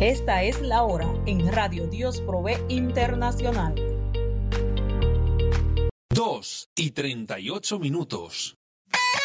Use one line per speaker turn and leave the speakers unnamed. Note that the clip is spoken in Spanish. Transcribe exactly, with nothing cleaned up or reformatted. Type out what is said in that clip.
Esta es la hora en Radio Dios Provee Internacional.
dos y treinta y ocho minutos.